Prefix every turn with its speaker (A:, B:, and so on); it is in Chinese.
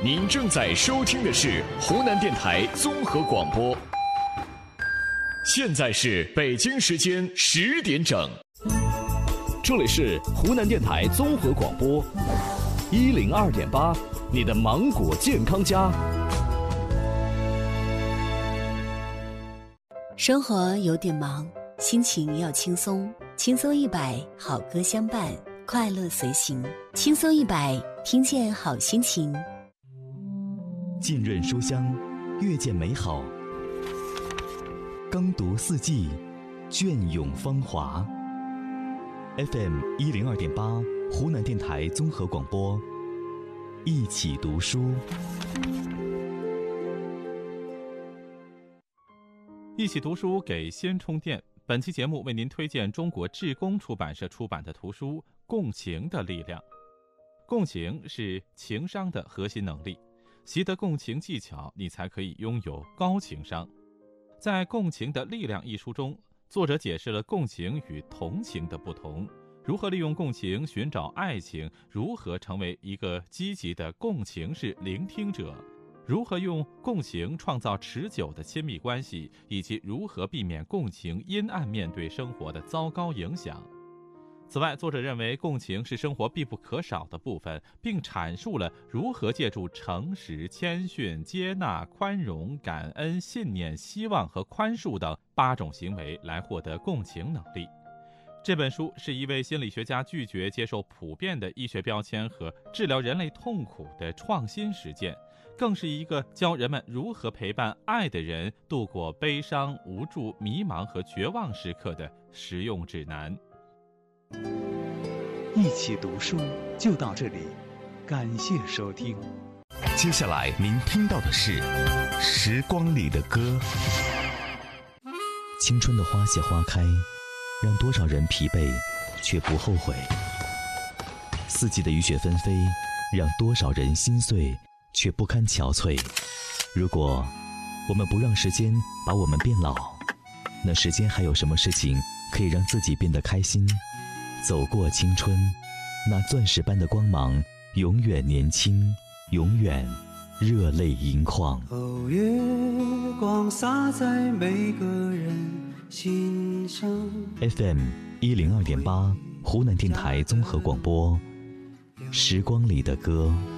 A: 您正在收听的是湖南电台综合广播。现在是北京时间10点整，
B: 这里是湖南电台综合广播102.8，你的芒果健康家。
C: 生活有点忙，心情要轻松，轻松100，好歌相伴，快乐随行，轻松100，听见好心情。
D: 浸润书香，阅见美好，耕读四季，隽永芳华。FM 102.8，湖南电台综合广播，一起读书。
E: 一起读书给先充电。本期节目为您推荐中国志工出版社出版的图书《共情的力量》。共情是情商的核心能力，习得共情技巧，你才可以拥有高情商。在《共情的力量》一书中，作者解释了共情与同情的不同，如何利用共情寻找爱情，如何成为一个积极的共情式聆听者，如何用共情创造持久的亲密关系，以及如何避免共情阴暗面对生活的糟糕影响。此外，作者认为共情是生活必不可少的部分，并阐述了如何借助诚实、谦逊、接纳、宽容、感恩、信念、希望和宽恕等8种行为来获得共情能力。这本书是一位心理学家拒绝接受普遍的医学标签和治疗人类痛苦的创新实践，更是一个教人们如何陪伴爱的人度过悲伤、无助、迷茫和绝望时刻的实用指南。
F: 一起读书就到这里，感谢收听。
D: 接下来您听到的是《时光里的歌》。青春的花谢花开，让多少人疲惫却不后悔；四季的雨雪纷飞，让多少人心碎却不堪憔悴。如果我们不让时间把我们变老，那时间还有什么事情可以让自己变得开心？走过青春，那钻石般的光芒永远年轻，永远热泪盈眶。
G: 哦，月光洒在每个人心上。
D: FM 102.8，湖南电台综合广播，时光里的歌。